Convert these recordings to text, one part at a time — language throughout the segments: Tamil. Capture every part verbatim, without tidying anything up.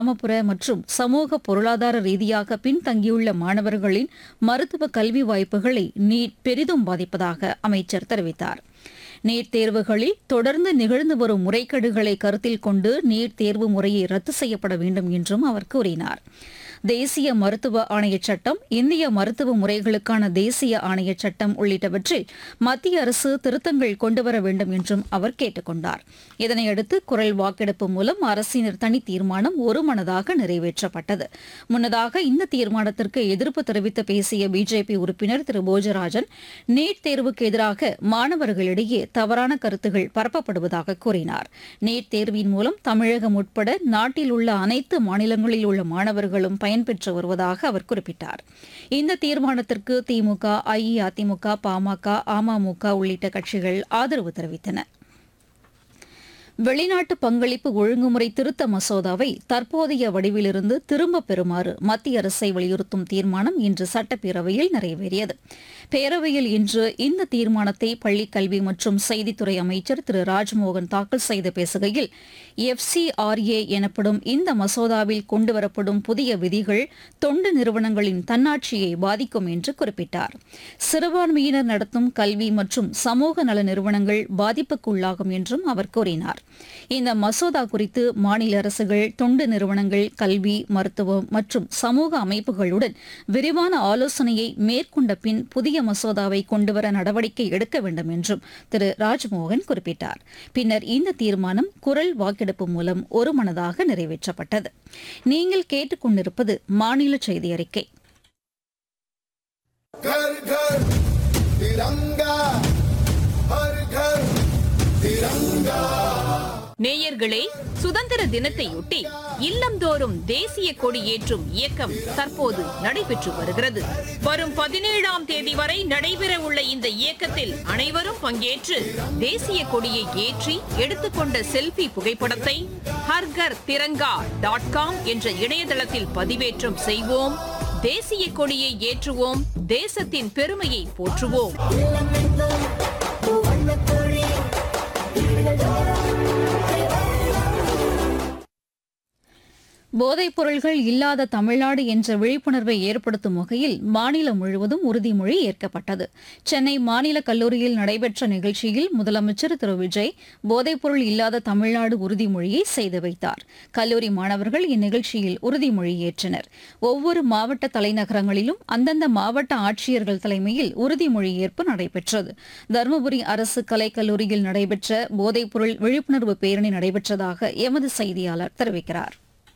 கிராமப்புற மற்றும் சமூக பொருளாதார ரீதியாக பின்தங்கியுள்ள மாணவர்களின் மருத்துவ கல்வி வாய்ப்புகளை நீட் பெரிதும் பாதிப்பதாக அமைச்சர் தெரிவித்தார். நீட் தேர்வுகளில் தொடர்ந்து நிகழ்ந்து வரும் முறைகேடுகளை கருத்தில் கொண்டு நீட் தேர்வு முறையை ரத்து செய்யப்பட வேண்டும் என்றும் அவர் கூறினார். தேசிய மருத்துவ ஆணையச் சட்டம், இந்திய மருத்துவ முறைகளுக்கான தேசிய ஆணையச் சட்டம் உள்ளிட்டவற்றில் மத்திய அரசு திருத்தங்கள் கொண்டுவர வேண்டும் என்றும் அவர் கேட்டுக் கொண்டார். இதனையடுத்து குரல் வாக்கெடுப்பு மூலம் அரசினர் தனி தீர்மானம் ஒருமனதாக நிறைவேற்றப்பட்டது. முன்னதாக இந்த தீர்மானத்திற்கு எதிர்ப்பு தெரிவித்து பேசிய பிஜேபி உறுப்பினர் திரு போஜராஜன், நீட் தேர்வுக்கு எதிராக மாணவர்களிடையே தவறான கருத்துகள் பரப்பப்படுவதாக கூறினார். நீட் தேர்வின் மூலம் தமிழகம் உட்பட நாட்டில் உள்ள அனைத்து மாநிலங்களில் உள்ள மாணவர்களும் பயன்பெற்று வருவதாக அவர் குறிப்பிட்டார். இந்த தீர்மானத்திற்கு திமுக, அஇஅதிமுக, பாமக, அமமுக உள்ளிட்ட கட்சிகள் ஆதரவு தெரிவித்தன. வெளிநாட்டு பங்களிப்பு ஒழுங்குமுறை திருத்த மசோதாவை தற்போதைய வடிவிலிருந்து திரும்பப் பெறுமாறு மத்திய அரசை வலியுறுத்தும் தீர்மானம் இன்று சட்டப்பேரவையில் நிறைவேறியது. பேரவையில் இன்று இந்த தீர்மானத்தை பள்ளிக்கல்வி மற்றும் செய்தித்துறை அமைச்சர் திரு ராஜ்மோகன் தாக்கல் செய்து பேசுகையில், எஃப்சிஆர்ஏ எனப்படும் இந்த மசோதாவில் கொண்டுவரப்படும் புதிய விதிகள் தொண்டு நிறுவனங்களின் தன்னாட்சியை பாதிக்கும் என்று குறிப்பிட்டார். சிறுபான்மையினர் நடத்தும் கல்வி மற்றும் சமூக நல நிறுவனங்கள் பாதிப்புக்குள்ளாகும் என்றும் அவர் கூறினார். இந்த மசோதா குறித்து மாநில அரசுகள், தொண்டு நிறுவனங்கள், கல்வி, மருத்துவம் மற்றும் சமூக அமைப்புகளுடன் விரிவான ஆலோசனையை மேற்கொண்ட பின் புதிய மசோதாவை கொண்டுவர நடவடிக்கை எடுக்க வேண்டும் என்றும் திரு ராஜ்மோகன் குறிப்பிட்டார். பின்னர் இந்த தீர்மானம் குரல் வாக்கெடுப்பு மூலம் ஒருமனதாக நிறைவேற்றப்பட்டது. நீங்கள் கேட்டுக் கொண்டிருப்பது மாநில செய்தி அறிக்கை. घर घर तिरंगा हर घर तिरंगा. நேயர்களே, சுதந்திர தினத்தையொட்டி இல்லந்தோறும் தேசிய கொடி ஏற்றும் இயக்கம் தற்போது நடைபெற்று வருகிறது. வரும் பதினேழாம் தேதி வரை நடைபெற உள்ள இந்த இயக்கத்தில் அனைவரும் பங்கேற்று தேசிய கொடியை ஏற்றி எடுத்துக்கொண்ட செல்ஃபி புகைப்படத்தை ஹர்கர் திரங்கா டாட் காம் என்ற இணையதளத்தில் பதிவேற்றம் செய்வோம். தேசிய கொடியை ஏற்றுவோம். தேசத்தின் பெருமையை போற்றுவோம். போதைப் பொருள்கள் இல்லாத தமிழ்நாடு என்ற விழிப்புணர்வை ஏற்படுத்தும் வகையில் மாநிலம் முழுவதும் உறுதிமொழி ஏற்கப்பட்டது. சென்னை மாநில கல்லூரியில் நடைபெற்ற நிகழ்ச்சியில் முதலமைச்சர் திரு விஜய் போதைப் பொருள் இல்லாத தமிழ்நாடு உறுதிமொழியை செய்து வைத்தார். கல்லூரி மாணவர்கள் இந்நிகழ்ச்சியில் உறுதிமொழி ஏற்றனர். ஒவ்வொரு மாவட்ட தலைநகரங்களிலும் அந்தந்த மாவட்ட ஆட்சியர்கள் தலைமையில் உறுதிமொழி ஏற்பு நடைபெற்றது. தருமபுரி அரசு கலைக்கல்லூரியில் நடைபெற்ற போதைப் பொருள் விழிப்புணர்வு பேரணி நடைபெற்றதாக எமது செய்தியாளர் தெரிவிக்கிறார்.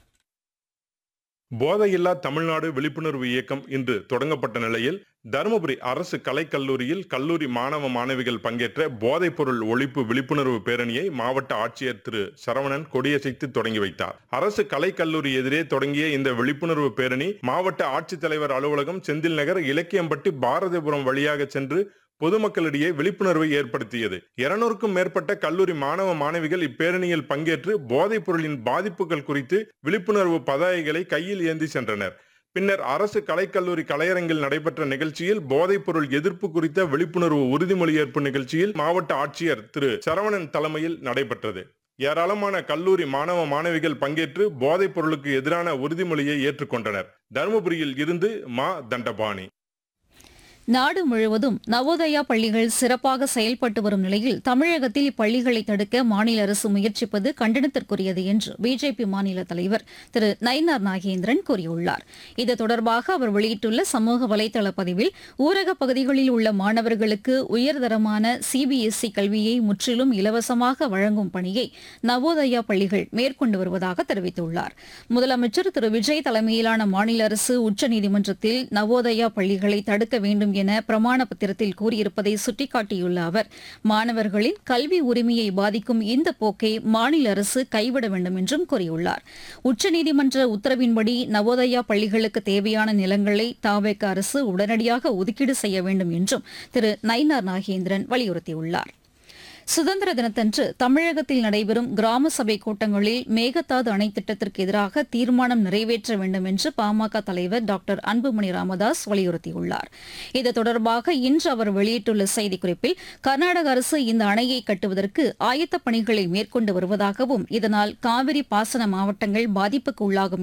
போதையில்லா தமிழ்நாடு விழிப்புணர்வு இயக்கம் இன்று தொடங்கப்பட்ட நிலையில் தருமபுரி அரசு கலைக்கல்லூரியில் கல்லூரி மாணவ மாணவிகள் பங்கேற்ற போதைப் பொருள் ஒழிப்பு விழிப்புணர்வு பேரணியை மாவட்ட ஆட்சியர் திரு சரவணன் கொடியசைத்து தொடங்கி வைத்தார். அரசு கலைக்கல்லூரி எதிரே தொடங்கிய இந்த விழிப்புணர்வு பேரணி மாவட்ட ஆட்சித்தலைவர் அலுவலகம், செந்தில் நகர், இலக்கியம்பட்டி, பாரதிபுரம் வழியாக சென்று பொதுமக்களிடையே விழிப்புணர்வை ஏற்படுத்தியது. இருநூறுக்கும் மேற்பட்ட கல்லூரி மாணவ மாணவிகள் இப்பேரணியில் பங்கேற்று போதைப் பொருளின் பாதிப்புகள் குறித்து விழிப்புணர்வு பதாகைகளை கையில் ஏந்தி சென்றனர். பின்னர் அரசு கலைக்கல்லூரி கலையரங்கில் நடைபெற்ற நிகழ்ச்சியில் போதைப் பொருள் எதிர்ப்பு குறித்த விழிப்புணர்வு உறுதிமொழி ஏற்பு நிகழ்ச்சியில் மாவட்ட ஆட்சியர் திரு சரவணன் தலைமையில் நடைபெற்றது. ஏராளமான கல்லூரி மாணவ மாணவிகள் பங்கேற்று போதைப் பொருளுக்கு எதிரான உறுதிமொழியை ஏற்றுக்கொண்டனர். தருமபுரியில் இருந்து மா தண்டபாணி. நாடு முழுவதும் நவோதயா பள்ளிகள் சிறப்பாக செயல்பட்டு வரும் நிலையில் தமிழகத்தில் இப்பள்ளிகளை தடுக்க மாநில அரசு முயற்சிப்பது கண்டனத்திற்குரியது என்று பிஜேபி மாநில தலைவர் திரு நயினார் நாகேந்திரன் கூறியுள்ளார். இது தொடர்பாக அவர் வெளியிட்டுள்ள சமூக வலைதள பதிவில், ஊரகப் பகுதிகளில் உள்ள மாணவர்களுக்கு உயர்தரமான சிபிஎஸ்இ கல்வியை முற்றிலும் இலவசமாக வழங்கும் பணியை நவோதயா பள்ளிகள் மேற்கொண்டு வருவதாக தெரிவித்துள்ளார். முதலமைச்சர் திரு விஜய் தலைமையிலான மாநில அரசு உச்சநீதிமன்றத்தில் நவோதயா பள்ளிகளை தடுக்க வேண்டும் என பிரமாண பத்திரத்தில் கூறியிருப்பதை சுட்டிக்காட்டியுள்ள அவர், மாணவர்களின் கல்வி உரிமையை பாதிக்கும் இந்த போக்கை மாநில அரசு கைவிட வேண்டும் என்றும் கூறியுள்ளார். உச்சநீதிமன்ற உத்தரவின்படி நவோதயா பள்ளிகளுக்கு தேவையான நிலங்களை தாவேக அரசு உடனடியாக ஒதுக்கீடு செய்ய வேண்டும் என்றும் திரு நயினார் நாகேந்திரன் வலியுறுத்தியுள்ளார். சுதந்திர தினத்தன்று தமிழகத்தில் நடைபெறும் கிராம சபை கூட்டங்களில் மேகதாது அணை திட்டத்திற்கு எதிராக தீர்மானம் நிறைவேற்ற வேண்டும் என்று பாமக தலைவர் டாக்டர் அன்புமணி ராமதாஸ் வலியுறுத்தியுள்ளார். இது தொடர்பாக இன்று அவர் வெளியிட்டுள்ள செய்திக்குறிப்பில் கர்நாடக அரசு இந்த அணையை கட்டுவதற்கு ஆயத்தப் பணிகளை மேற்கொண்டு வருவதாகவும் இதனால் காவிரி பாசன மாவட்டங்கள் பாதிப்புக்கு உள்ளாகும்